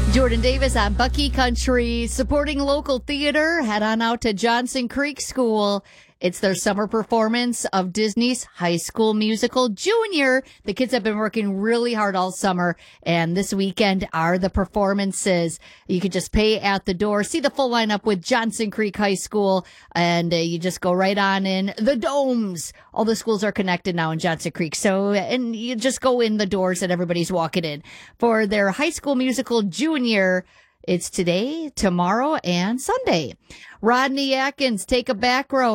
Jordan Davis on Bucky Country, supporting local theater. Head on out to Johnson Creek School. It's their summer performance of Disney's High School Musical Junior. The kids have been working really hard all summer, and this weekend are the performances. You can just pay at the door, see the full lineup with Johnson Creek High School, and you just go right on in the domes. All the schools are connected now in Johnson Creek, so and you just go in the doors and everybody's walking in. For their High School Musical Junior, it's today, tomorrow, and Sunday. Rodney Atkins, take a back row.